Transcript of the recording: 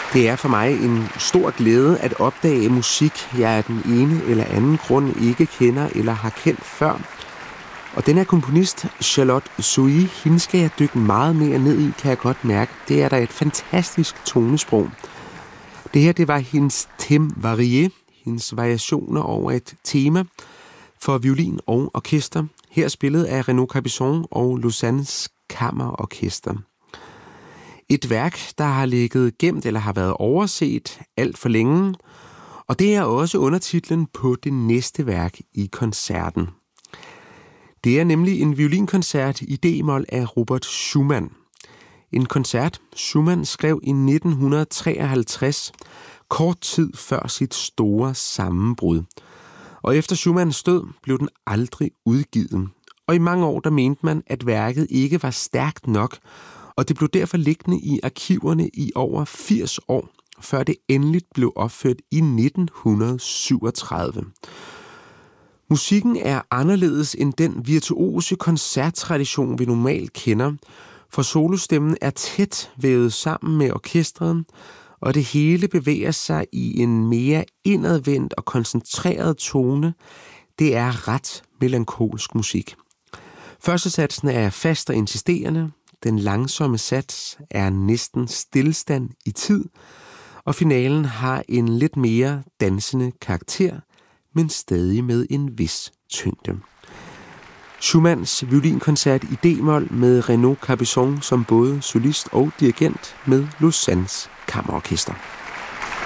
Det er for mig en stor glæde at opdage musik, jeg af den ene eller anden grund ikke kender eller har kendt før. Og den her komponist, Charlotte Zoe, hende skal jeg dykke meget mere ned i, kan jeg godt mærke. Det er der et fantastisk tonesprog. Det her, det var hendes thème varié, hendes variationer over et tema for violin og orkester. Her spillet af Renaud Capuçon og Lausannes Kammerorkester. Et værk, der har ligget gemt eller har været overset alt for længe, og det er også undertitlen på det næste værk i koncerten. Det er nemlig en violinkoncert i D-mol af Robert Schumann. En koncert, Schumann skrev i 1953, kort tid før sit store sammenbrud. Og efter Schumanns død blev den aldrig udgivet. Og i mange år der mente man, at værket ikke var stærkt nok, og det blev derfor liggende i arkiverne i over 80 år, før det endeligt blev opført i 1937. Musikken er anderledes end den virtuose koncerttradition, vi normalt kender, for solostemmen er tæt vævet sammen med orkestret, og det hele bevæger sig i en mere indadvendt og koncentreret tone. Det er ret melankolsk musik. Første satsen er fast og insisterende, den langsomme sats er næsten stillestand i tid, og finalen har en lidt mere dansende karakter, men stadig med en vis tyngde. Schumanns violinkoncert i D-mol med Renaud Capuçon som både solist og dirigent med Lausannes Kammerorkester.